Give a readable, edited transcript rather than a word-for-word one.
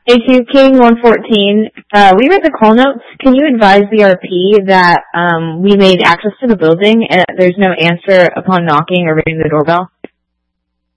A2 King 114. We read the call notes. Can you advise the RP that we made access to the building and there's no answer upon knocking or ringing the doorbell?